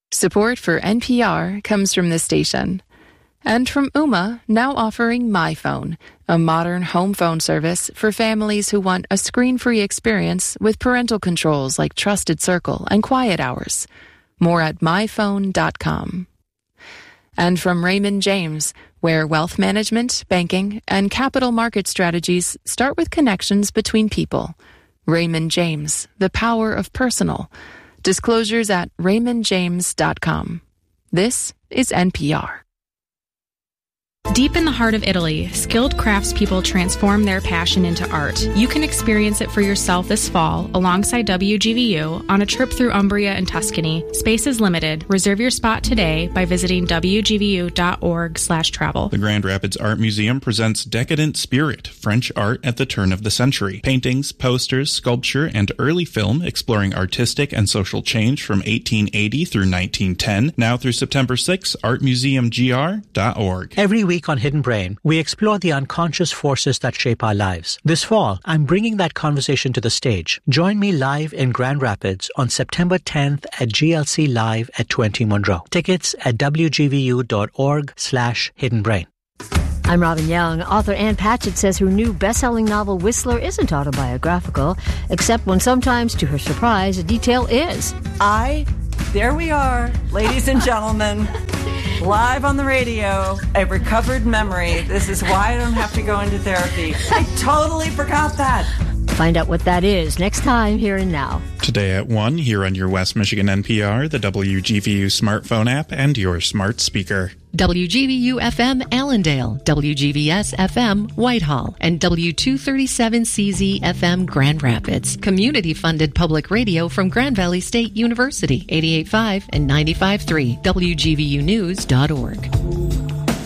Support for NPR comes from this station. And from Ooma, now offering MyPhone, a modern home phone service for families who want a screen-free experience with parental controls like Trusted Circle and Quiet Hours. More at myphone.com. And from Raymond James, where wealth management, banking, and capital market strategies start with connections between people. Raymond James, the power of personal. Disclosures at raymondjames.com. This is NPR. Deep in the heart of Italy, skilled craftspeople transform their passion into art. You can experience it for yourself this fall alongside WGVU on a trip through Umbria and Tuscany. Space is limited. Reserve your spot today by visiting wgvu.org/travel. The Grand Rapids Art Museum presents Decadent Spirit, French art at the turn of the century. Paintings, posters, sculpture, and early film exploring artistic and social change from 1880 through 1910. Now through September 6, artmuseumgr.org. Every week on Hidden Brain, we explore the unconscious forces that shape our lives. This fall, I'm bringing that conversation to the stage. Join me live in Grand Rapids on September 10th at GLC Live at 20 Monroe. Tickets at wgvu.org/hiddenbrain. I'm Robin Young. Author Ann Patchett says her new best-selling novel Whistler isn't autobiographical, except when sometimes, to her surprise, a detail is. There we are, ladies and gentlemen, live on the radio, a recovered memory. This is why I don't have to go into therapy. I totally forgot that. Find out what that is next time, Here and Now. Today at 1, here on your West Michigan NPR, the WGVU smartphone app, and your smart speaker. WGVU-FM Allendale, WGVS-FM Whitehall, and W237CZ-FM Grand Rapids. Community-funded public radio from Grand Valley State University, 88.5 and 95.3, WGVUnews.org.